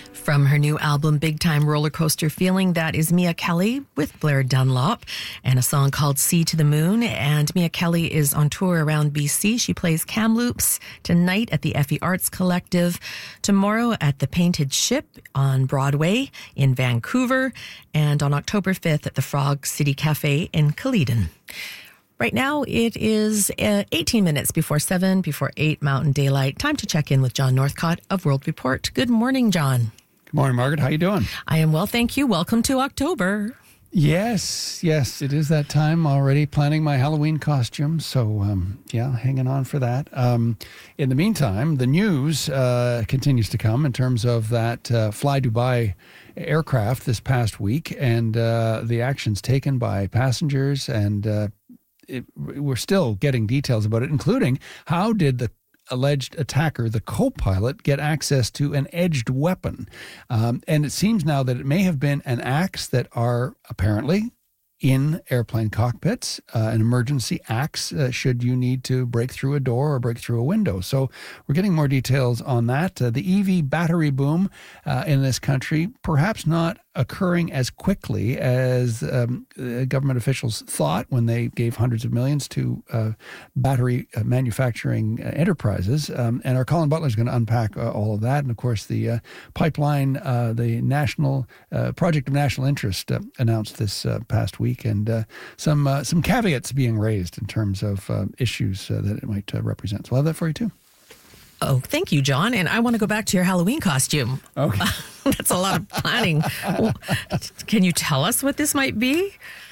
From her new album, Big Time Roller Coaster Feeling, that is Mia Kelly with Blair Dunlop and a song called Sea to the Moon. And Mia Kelly is on tour around BC. She plays Kamloops tonight at the Effie Arts Collective, tomorrow at the Painted Ship on Broadway in Vancouver, and on October 5th at the Frog City Cafe in Caledon. Right now, it is 18 minutes before 7, before 8 Mountain Daylight. Time to check in with John Northcott of World Report. Good morning, John. Good morning, Margaret. How you doing? I am well, thank you. Welcome to October. Yes, it is that time already. Planning my Halloween costume, so hanging on for that. In the meantime, the news continues to come in terms of that Fly Dubai aircraft this past week and the actions taken by passengers, and we're still getting details about it, including how did the alleged attacker, the co-pilot, get access to an edged weapon. And it seems now that it may have been an axe that are apparently in airplane cockpits, an emergency axe should you need to break through a door or break through a window. So we're getting more details on that. The EV battery boom in this country, perhaps not occurring as quickly as government officials thought when they gave hundreds of millions to battery manufacturing enterprises. And our Colin Butler is going to unpack all of that. And of course, the pipeline, the national project of national interest announced this past week, and some caveats being raised in terms of issues that it might represent. So we'll have that for you too. Oh, thank you, John. And I want to go back to your Halloween costume. Okay. That's a lot of planning. Can you tell us what this might be?